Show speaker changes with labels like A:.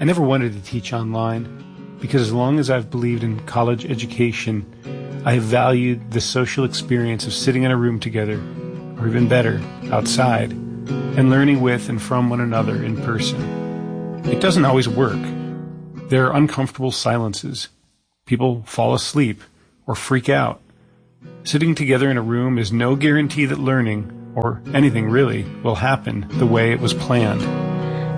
A: I never wanted to teach online because as long as I've believed in college education, I have valued the social experience of sitting in a room together, or even better, outside, and learning with and from one another in person. It doesn't always work. There are uncomfortable silences. People fall asleep or freak out. Sitting together in a room is no guarantee that learning, or anything really, will happen the way it was planned.